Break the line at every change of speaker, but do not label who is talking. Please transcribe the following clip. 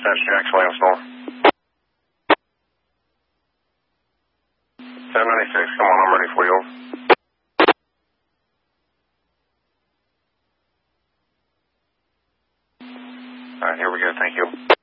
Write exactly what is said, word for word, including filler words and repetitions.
Dispatch Jack, Lansdale. ten ninety-six, come on, I'm ready for you. Alright, here we go, thank you.